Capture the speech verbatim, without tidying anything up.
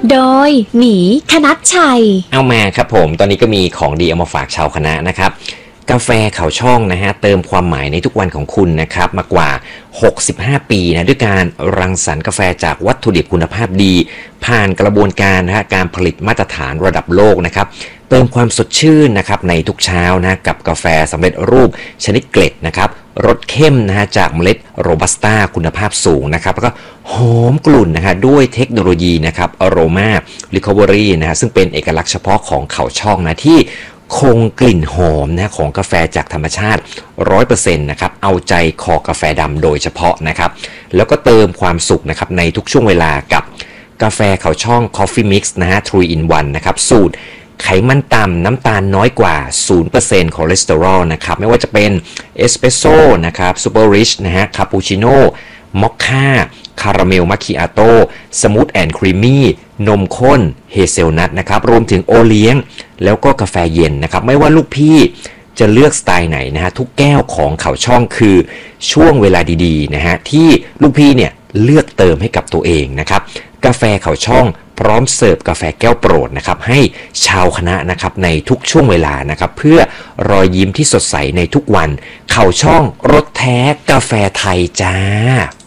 โดยหมีคณัชชัยเอามาครับผมตอนนี้ก็มีของดีเอามาฝากชาวคณะนะครับกาแฟเขาช่องนะฮะเติมความหมายในทุกวันของคุณนะครับมากว่าหกสิบห้าปีนะด้วยการรังสรรค์กาแฟจากวัตถุดิบคุณภาพดีผ่านกระบวนการนะฮะการผลิตมาตรฐานระดับโลกนะครับเติมความสดชื่นนะครับในทุกเช้านะกับกาแฟสำเร็จรูปชนิดเกล็ดนะครับรสเข้มนะฮะจากเมล็ดโรบัสต้าคุณภาพสูงนะครับแล้วก็หอมกลุ่นนะฮะด้วยเทคโนโลยีนะครับอโรมารีคอเวอรี่นะฮะซึ่งเป็นเอกลักษณ์เฉพาะของเขาช่องนะที่คงกลิ่นหอมนะของกาแฟจากธรรมชาติ ร้อยเปอร์เซ็นต์ นะครับเอาใจคอกาแฟดำโดยเฉพาะนะครับแล้วก็เติมความสุขนะครับในทุกช่วงเวลากับกาแฟเขาช่อง Coffee Mix นะฮะ ทรี อิน วัน นะครับสูตรไขมันต่ำน้ำตาลน้อยกว่า ศูนย์เปอร์เซ็นต์ คอเลสเตอรอลนะครับไม่ว่าจะเป็นเอสเปรสโซ่นะครับซูเปอร์ริชนะฮะคาปูชิโน่มอคค่าคาราเมลมัคคิอาโต้สมูทแอนด์ครีมมี่นมข้นเฮเซลนัทนะครับรวมถึงโอเลี้ยงแล้วก็กาแฟเย็นนะครับไม่ว่าลูกพี่จะเลือกสไตล์ไหนนะฮะทุกแก้วของเขาช่องคือช่วงเวลาดีๆนะฮะที่ลูกพี่เนี่ยเลือกเติมให้กับตัวเองนะครับกาแฟเขาช่องพร้อมเสิร์ฟกาแฟแก้วโปรดนะครับให้ชาวคณะนะครับในทุกช่วงเวลานะครับเพื่อรอยยิ้มที่สดใสในทุกวันเขาช่องรสแท้กาแฟไทยจ้า